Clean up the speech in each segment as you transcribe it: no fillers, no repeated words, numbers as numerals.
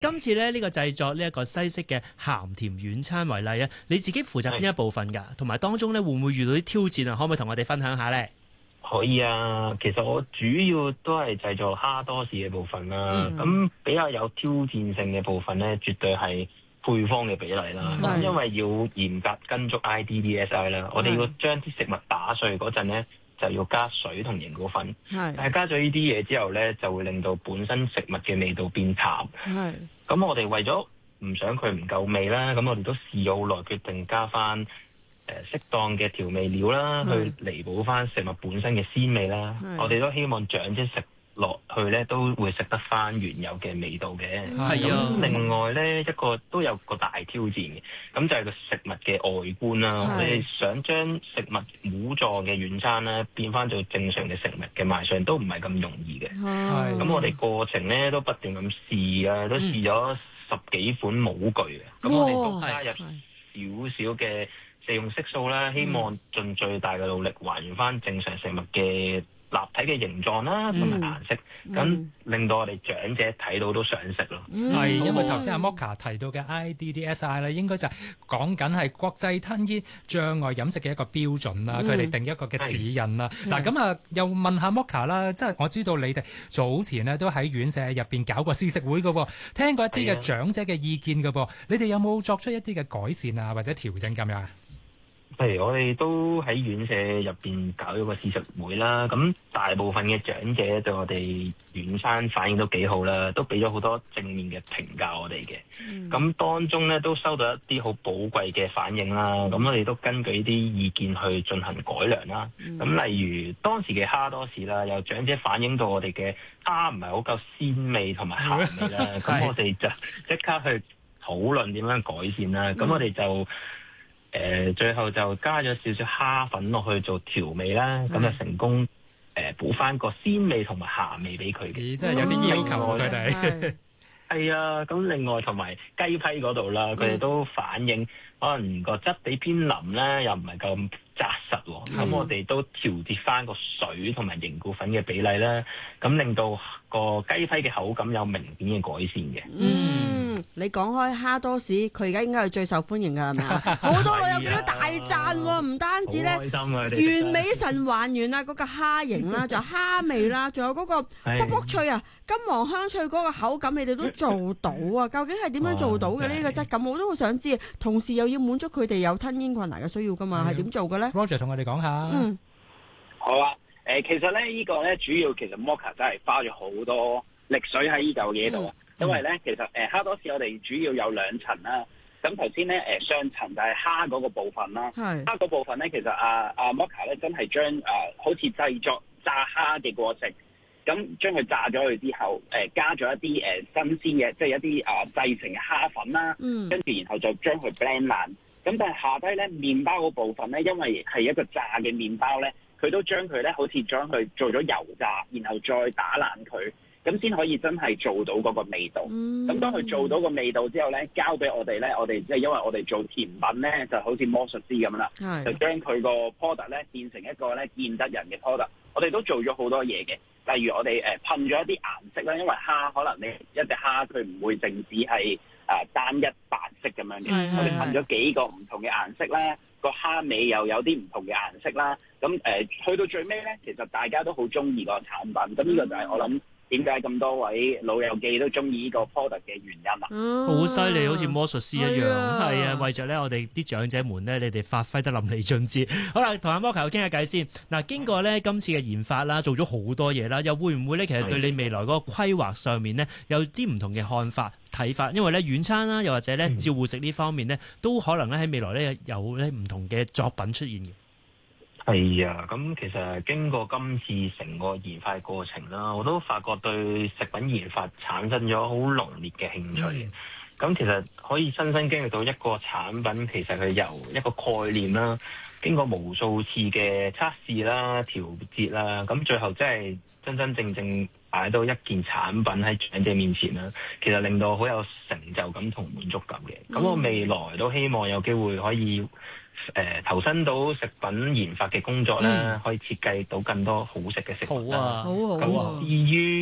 今次咧呢個製作呢一個西式嘅鹹甜軟餐為例啊，你自己負責邊一部分㗎？同埋當中咧會唔會遇到啲挑戰啊？可唔可以同我哋分享下咧？ 可以啊，其實我主要都係製作蝦多士嘅部分啦。咁比較有挑戰性嘅部分咧，絕對係配方嘅比例啦。咁因為要嚴格跟足 IDDSI 啦，我哋要將啲食物打碎嗰陣咧，就要加水同凝固粉。但係加咗呢啲嘢之後咧，就會令到本身食物嘅味道變淡。咁我哋為咗唔想佢唔夠味啦，咁我哋都試咗好耐，決定加翻適當嘅調味料啦，去彌補翻食物本身嘅鮮味啦。我哋都希望長者食落去咧，都會食得翻原有嘅味道嘅。咁另外咧，都有個大挑戰嘅，咁就係個食物嘅外觀啦。我哋想將食物糊狀嘅軟餐咧，變翻做正常嘅食物嘅賣相，都唔係咁容易嘅。咁我哋過程咧都不斷咁試啊，都試咗10幾款模具嘅。咁我哋都加入少少嘅食用色素啦，希望盡最大嘅努力還原翻正常食物嘅立體嘅形狀啦，同埋顏色，咁令到我哋長者睇到都想食咯。 因為頭先阿 Mocha 提到嘅 IDDSI 咧，應該就係講緊係國際吞嚥障礙飲食嘅一個標準啦，佢哋定一個嘅指引啦。嗱，咁啊，又問下 Mocha 啦，即係我知道你哋早前咧都喺院舍入邊搞過試食會嘅喎，聽過一啲嘅長者嘅意見嘅噃，你哋有冇作出一啲嘅改善啊，或者調整咁樣？ 譬如我哋都喺院舍入邊搞咗個試食會啦，咁大部分嘅長者對我哋軟餐反應都幾好啦，都俾咗好多正面嘅評價我哋嘅。咁當中咧都收到一啲好寶貴嘅反應啦，咁我哋都根據呢啲意見去進行改良啦。咁例如當時嘅蝦多士啦，有長者反映到我哋嘅蝦唔係好夠鮮味同埋鹹味啦，咁我哋就即刻去討論點樣改善啦。咁我哋就最後就加咗少少蝦粉落去做調味啦，咁就成功補翻個鮮味同埋鹹味俾佢嘅。 真係有啲要求佢哋。 係啊，咁另外同埋雞批嗰度啦，佢哋都反映可能個質地偏腍咧，又唔係咁紮實喎。咁我哋都調節翻個水同埋凝固粉嘅比例啦，咁令到個雞批嘅口感有明顯嘅改善嘅。 你講開蝦多士，佢而家應該係最受歡迎㗎，係咪啊？好多老友記都大讚喎，唔單止咧，完美神還原啊，嗰個蝦形啦，仲有蝦味啦，仲有嗰個卜卜脆啊，金黃香脆嗰個口感，你哋都做到啊！究竟係點樣做到嘅呢個質感？我都好想知，同時又要滿足佢哋有吞嚥困難嘅需要㗎嘛，係點做嘅咧 ？Roger 同我哋講下。 好啊。其實咧呢個咧主要其實 Mocha 真係花咗好多力水喺呢嚿嘢度啊。因為咧，其實蝦多士我哋主要有2層啦。咁頭先咧上層就係蝦嗰個部分啦。蝦嗰部分咧，其實阿 Mocha 咧真係將好似製作炸蝦嘅過程，咁將佢炸咗佢之後，加咗一啲新鮮嘅，即係一啲製成嘅蝦粉啦。跟住然後就將佢 blend 爛。咁但係下低咧麵包嗰部分咧，因為係一個炸嘅麵包咧，佢都將佢咧好似將佢做咗油炸，然後再打爛佢。咁先可以真係做到嗰個味道。咁當佢做到個味道之後咧，交俾我哋咧，我哋即係因為我哋做甜品咧，就好似魔術師咁啦，就將佢個 product 咧變成一個咧見得人嘅 product。我哋都做咗好多嘢嘅，例如我哋噴咗一啲顏色啦，因為蝦可能你一隻蝦佢唔會淨止係單一白色咁樣嘅，我哋噴咗幾個唔同嘅顏色啦，個蝦尾又有啲唔同嘅顏色啦。咁去到最尾咧，其實大家都好中意個產品。咁呢個就係我諗點解咁多位老友記都中意呢個 product 嘅原因啦。 好犀利，好似魔術師一樣。係啊，為著咧我哋啲長者們咧，你哋發揮得淋漓盡致。好啦，同阿 Mocha 傾下偈先。嗱，經過咧今次嘅研發啦，做咗好多嘢啦，又會唔會咧其實對你未來嗰個規劃上面咧有啲唔同嘅看法睇法？因為咧軟餐啦，又或者咧照護食呢方面咧，都可能咧喺未來咧有咧唔同嘅作品出現嘅。 係啊，咁其實經過今次成個研發過程啦，我都發覺對食品研發產生咗好濃烈嘅興趣。咁其實可以親身經歷到一個產品，其實佢由一個概念啦，經過無數次嘅測試啦、調節啦，咁最後真正正擺到一件產品喺長者面前啦，其實令到好有成就感同滿足感嘅。咁我未來都希望有機會可以投身到食品研發嘅工作啦，可以設計到更多好食嘅食物啦。 好啊，好啊。 咁至於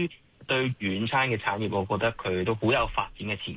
對軟餐嘅產業，我覺得佢都好有發展嘅前